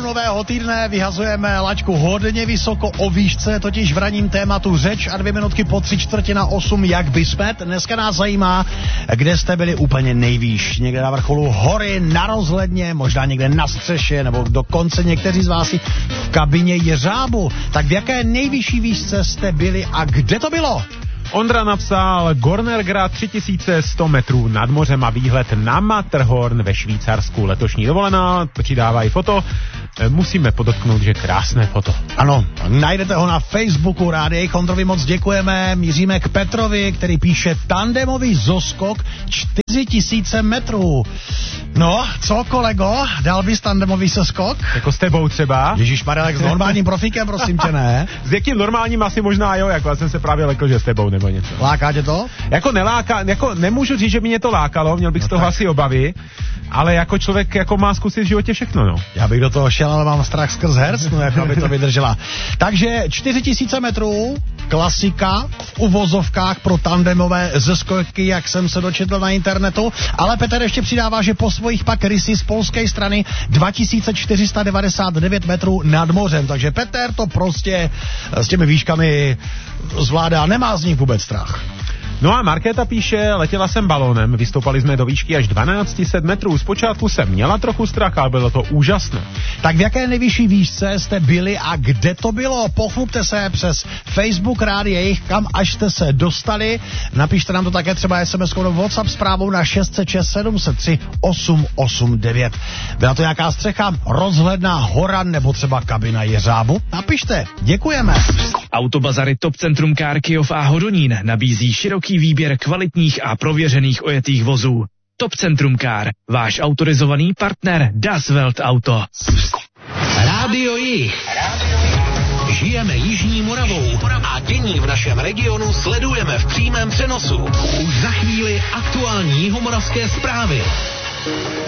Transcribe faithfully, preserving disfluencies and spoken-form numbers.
nového týdne vyhazujeme laťku hodně vysoko o výšce, totiž v ranním tématu řeč a dvě minutky po tři čtvrtě na osm, jak by jsme. Dneska nás zajímá, kde jste byli úplně nejvýš. Někde na vrcholu hory, na rozhledně, možná někde na střeše, nebo dokonce někteří z vás v kabině jeřábu. Tak v jaké nejvyšší výšce jste byli a kde to bylo? Ondra napsal Gornergrad tři tisíce sto metrů nad mořem a výhled na Matterhorn ve Švýcarsku. Letošní dovolená, přidává i foto. Musíme podotknout, že krásné foto. Ano, najdete ho na Facebooku Rádia Ondrovi, moc děkujeme. Míříme k Petrovi, který píše tandemový zoskok čtyři tisíce metrů. No, co kolego, dal bys tandemový zoskok? Jako s tebou třeba? Ježišmarja, tak s normálním profíkem, prosím tě, ne? S jakým normálním asi možná jo, jako já jsem se právě lekl, že s tebou nebo něco. Láká tě to? Jako neláká, jako nemůžu říct, že by mě to lákalo, měl bych no z toho tak. asi obavy, ale jako člověk jako má zkusit v životě všechno, no. Já bych do toho šel, ale mám strach skrz herc, no jako by to vydržela. Takže čtyři tisíce metrů, klasika v uvozovkách pro tandemové zeskoky, jak jsem se dočetl na internetu, ale Petr ještě přidává, že po svojich pak rysy z polské strany dva tisíce čtyři sta devadesát devět metrů nad mořem, takže Petr to prostě s těmi výškami zvládá, nemá z nich vůbec strach. No a Markéta píše, letěla jsem balónem, vystoupali jsme do výšky až dvanáct set metrů. Zpočátku jsem měla trochu strach, ale bylo to úžasné. Tak v jaké nejvyšší výšce jste byli a kde to bylo? Pochlupte se přes Facebook Rádia Jich, kam až jste se dostali. Napište nám to také třeba es em eskou nebo WhatsApp zprávou na šest set šest sedm set tři osm osm devět. Byla to nějaká střecha, rozhledná hora nebo třeba kabina jeřábu? Napište, děkujeme. Autobazary Top Centrum Car Kyjov a Hodonín nabízí široký výběr kvalitních a prověřených ojetých vozů. Top Centrum Car, váš autorizovaný partner Das Welt Auto. Rádio Jich. Žijeme Jižní Moravou a dění v našem regionu sledujeme v přímém přenosu. Už za chvíli aktuální jihomoravské zprávy.